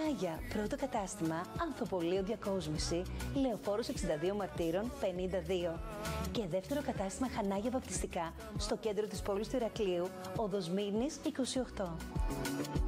Χανάγια, πρώτο κατάστημα, Ανθοπολείο Διακόσμηση, Λεωφόρος 62 Μαρτύρων 52. Και δεύτερο κατάστημα Χανάγια Βαπτιστικά, στο κέντρο της πόλης του Ηρακλείου, Οδός Μήνης 28.